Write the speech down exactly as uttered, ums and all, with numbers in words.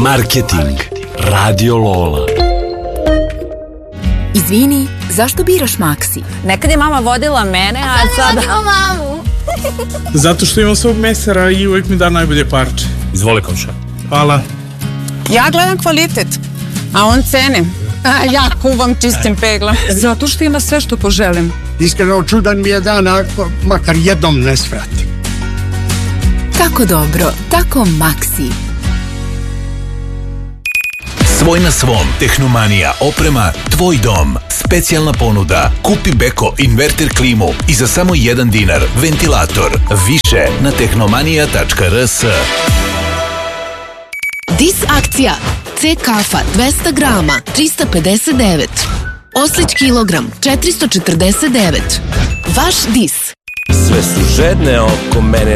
Marketing. Radio Lola. Izvini, zašto biraš Maxi? Nekad je mama vodila mene, a, a sada... vodila mamu. Zato što imam svog mesara i uvek mi da najbolje parče. Izvoli, komša. Hvala. Ja gledam kvalitet, a on cene. A ja kuvam čistim peglom. Zato što ima sve što poželim. Iskreno čudan mi je dan, ako makar jednom ne svratim. Kako dobro, tako Maxi. Svoj na svom. Tehnomanija oprema, tvoj dom. Specijalna ponuda. Kupi Beko inverter klimu i za samo jedan dinar ventilator. Više na tehnomanija tačka r s. Dis akcija. C kafa dvesta grama trista pedeset devet. Oslić kilogram četiristo četrdeset devet. Vaš Dis. Sve su žedne oko mene,